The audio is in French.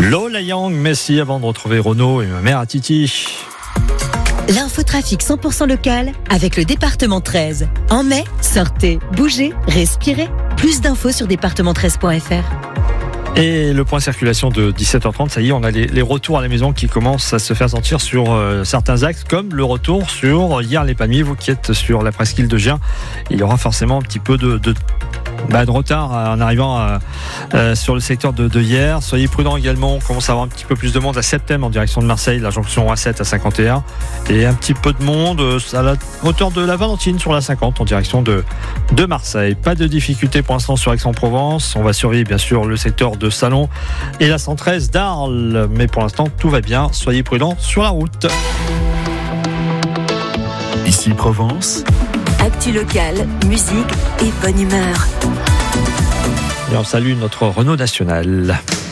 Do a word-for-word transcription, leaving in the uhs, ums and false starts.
Lola Young, Messi, avant de retrouver Renaud et ma mère à Titi. L'infotrafic cent pour cent local avec le département treize. En mai, sortez, bougez, respirez. Plus d'infos sur département treize point f r. Et le point circulation de dix-sept heures trente, ça y est, on a les, les retours à la maison qui commencent à se faire sentir sur euh, certains axes, comme le retour sur Hyères-les-Palmiers. Vous qui êtes sur la presqu'île de Gien, il y aura forcément un petit peu de, de, bah, de retard en arrivant à, euh, sur le secteur de, de Hyères. Soyez prudents également, on commence à avoir un petit peu plus de monde à Septem en direction de Marseille, la jonction A sept à cinquante et un, et un petit peu de monde euh, à la hauteur de la Valentine sur la cinquante en direction de, de Marseille. Pas de difficulté pour l'instant sur Aix-en-Provence. On va surveiller bien sûr le secteur de Salon et la cent treize d'Arles, mais pour l'instant tout va bien, soyez prudents sur la route. Ici Provence. Actu locale, musique et bonne humeur. Et on salue notre Renault National.